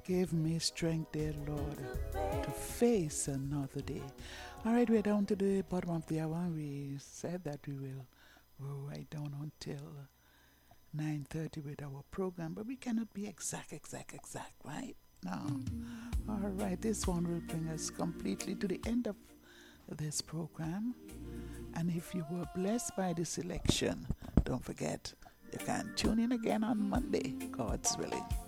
Give me strength, dear Lord, to face another day. All right, we're down to the bottom of the hour. We said that we will go right down until 9:30 with our program, but we cannot be exact, right? No. All right, this one will bring us completely to the end of this program. And if you were blessed by this selection, don't forget, you can tune in again on Monday, God's willing.